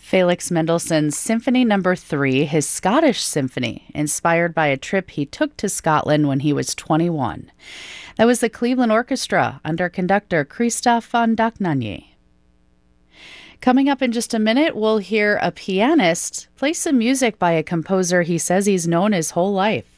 Felix Mendelssohn's Symphony Number 3, his Scottish symphony, inspired by a trip he took to Scotland when he was 21. That was the Cleveland Orchestra under conductor Christoph von Dohnanyi. Coming up in just a minute, we'll hear a pianist play some music by a composer he says he's known his whole life.